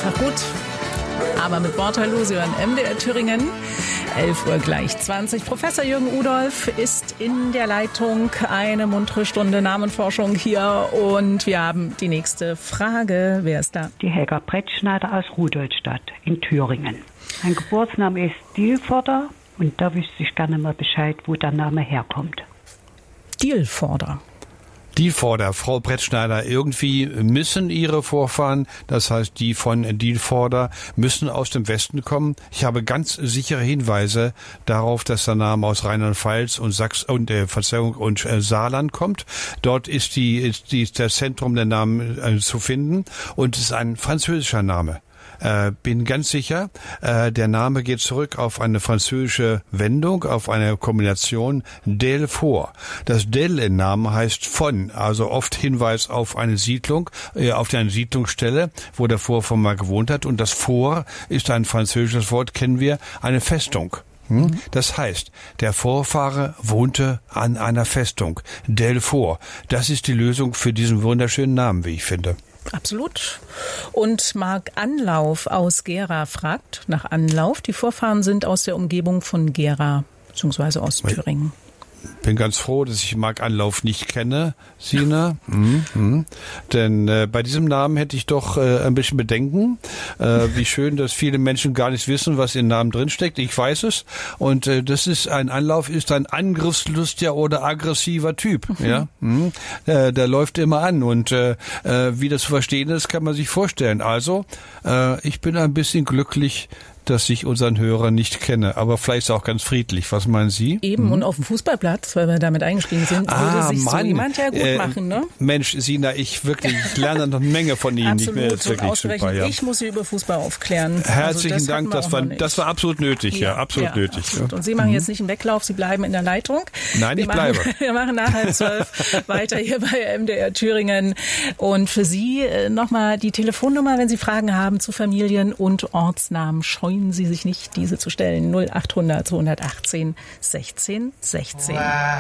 Tag gut. Aber mit Wort hallo, Sie hören MDR Thüringen. 11 Uhr gleich 20. Professor Jürgen Udolph ist in der Leitung. Eine muntere Stunde Namenforschung hier. Und wir haben die nächste Frage. Wer ist da? Die Helga Brettschneider aus Rudolstadt in Thüringen. Mein Geburtsname ist Dielforder und da wüsste ich gerne mal Bescheid, wo der Name herkommt. Dielforder. Dielforder, Frau Brettschneider, irgendwie müssen Ihre Vorfahren, das heißt die von Dielforder, müssen aus dem Westen kommen. Ich habe ganz sichere Hinweise darauf, dass der Name aus Rheinland-Pfalz und Saarland kommt. Dort ist das Zentrum der Namen zu finden und es ist ein französischer Name. Bin ganz sicher, der Name geht zurück auf eine französische Wendung, auf eine Kombination del vor. Das del im Namen heißt von, also oft Hinweis auf eine Siedlung, auf eine Siedlungsstelle, wo der Vorfahr mal gewohnt hat. Und das vor ist ein französisches Wort, kennen wir, eine Festung. Das heißt, der Vorfahre wohnte an einer Festung, del vor. Das ist die Lösung für diesen wunderschönen Namen, wie ich finde. Absolut. Und Marc Anlauf aus Gera fragt nach Anlauf. Die Vorfahren sind aus der Umgebung von Gera, beziehungsweise aus Thüringen. Bin ganz froh, dass ich Marc Anlauf nicht kenne, Sina. Denn bei diesem Namen hätte ich doch ein bisschen Bedenken. Wie schön, dass viele Menschen gar nicht wissen, was in Namen drinsteckt. Ich weiß es. Und das ist ein Anlauf, ist ein angriffslustiger oder aggressiver Typ. Ja, der läuft immer an. Und wie das zu verstehen ist, kann man sich vorstellen. Also, ich bin ein bisschen glücklich, dass ich unseren Hörer nicht kenne, aber vielleicht auch ganz friedlich. Was meinen Sie? Eben, und auf dem Fußballplatz, weil wir damit eingestiegen sind, würde sich so jemand ja gut machen, ne? Mensch, Sina, ich lerne noch eine Menge von Ihnen. Absolut, Nicht mehr, und ausgerechnet super, ja. Ich muss Sie über Fußball aufklären. Herzlichen Dank, das war absolut nötig, absolut nötig. Absolut. Und Sie machen jetzt nicht einen Weglauf, Sie bleiben in der Leitung. Nein, ich bleibe. Wir machen nach 11:30 weiter hier bei MDR Thüringen. Und für Sie nochmal die Telefonnummer, wenn Sie Fragen haben zu Familien- und Ortsnamen. Scheuen Sie sich nicht, diese zu stellen. 0800 218 16 16.